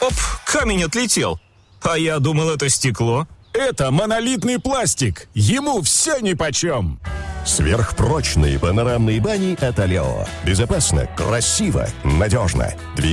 Оп, камень отлетел. А я думал, это стекло. Это монолитный пластик. Ему все нипочем. Сверхпрочные панорамные бани от Алео. Безопасно, красиво, надежно.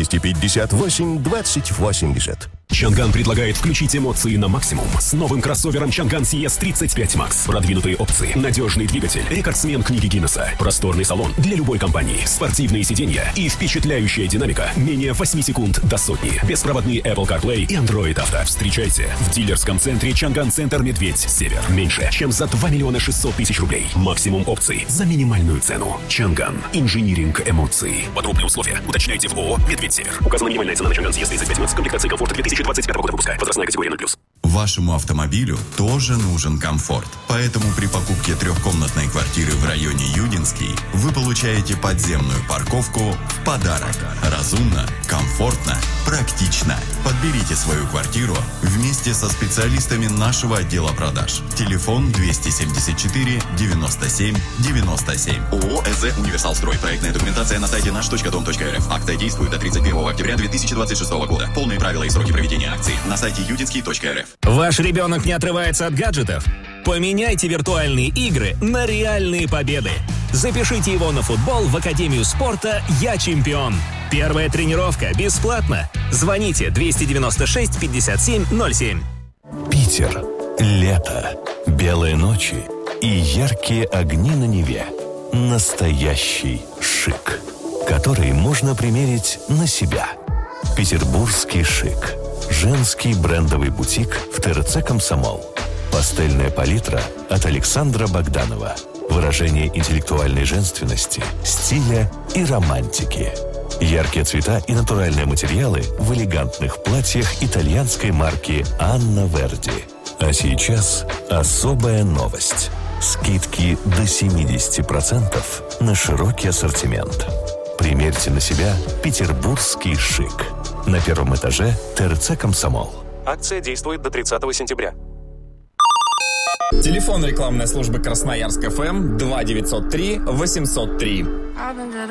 258-2080. Чанган предлагает включить эмоции на максимум с новым кроссовером Чанган CS 35 Max. Продвинутые опции, надежный двигатель, рекордсмен книги Гиннесса, просторный салон для любой компании, спортивные сиденья и впечатляющая динамика менее 8 секунд до сотни. Беспроводные Apple CarPlay и Android Auto. Встречайте в дилерском центре Чанган Центр Медведь Север. Меньше, чем за 2 600 000 рублей. Максимум опций за минимальную цену. Чанган. Инжиниринг эмоций. Подробные условия уточняйте в ООО «Медведь Север». Указана минимальная цена на Чанган CS 35 Max. Комплектация комфорта 2025 года выпуска. Возрастная категория 0+. Вашему автомобилю тоже нужен комфорт. Поэтому при покупке трехкомнатной квартиры в районе Юдинский вы получаете подземную парковку в подарок. Разумно, комфортно, практично. Подберите свою квартиру вместе со специалистами нашего отдела продаж. Телефон 274 97 97. ООО «СЗ Универсалстрой». Проектная документация на сайте наш.дом.рф. Акция действует до 31 октября 2026 года. Полные правила и сроки проведения акции на сайте юдинский.рф. Ваш ребенок не отрывается от гаджетов? Поменяйте виртуальные игры на реальные победы. Запишите его на футбол в Академию спорта «Я чемпион». Первая тренировка бесплатно. Звоните 296 57 07. Питер. Лето. Белые ночи и яркие огни на Неве. Настоящий шик, который можно примерить на себя. Петербургский шик. Женский брендовый бутик в ТРЦ «Комсомол». Пастельная палитра от Александра Богданова. Выражение интеллектуальной женственности, стиля и романтики. Яркие цвета и натуральные материалы в элегантных платьях итальянской марки «Анна Верди». А сейчас особая новость. Скидки до 70% на широкий ассортимент. Примерьте на себя петербургский шик. На первом этаже ТРЦ «Комсомол». Акция действует до 30 сентября. Телефон рекламной службы Красноярск ФМ 2903 803.